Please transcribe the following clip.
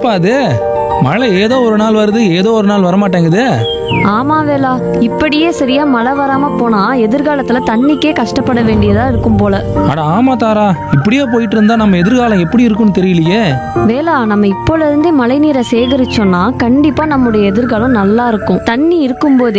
என்னப்பா அது? மழை ஏதோ ஒரு நாள் வருது, ஏதோ ஒரு நாள் வரமாட்டேங்குது. ஆமா வேலா, இப்படியே சரியா மழை வராம போனா எதிர்காலத்துல தண்ணிக்கே கஷ்டப்பட வேண்டியதா இருக்கும் போல. அட ஆமா தாரா, இப்படியே போயிட்டு இருந்தா நம்ம எதிர்காலம் எப்படி இருக்கும்னு தெரியலையே. வேலா, நம்ம இப்போல இருந்தே மழை நீரை சேகரிச்சோம்னா கண்டிப்பா நம்முடைய எதிர்காலம் நல்லா இருக்கும். தண்ணி இருக்கும்போதே